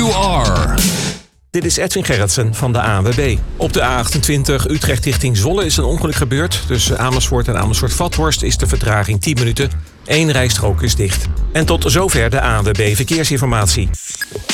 You are. Dit is Edwin Gerritsen van de ANWB. Op de A28 Utrecht richting Zwolle is een ongeluk gebeurd. Tussen Amersfoort en Amersfoort-Vathorst is de vertraging 10 minuten. 1 rijstrook is dicht. En tot zover de ANWB Verkeersinformatie.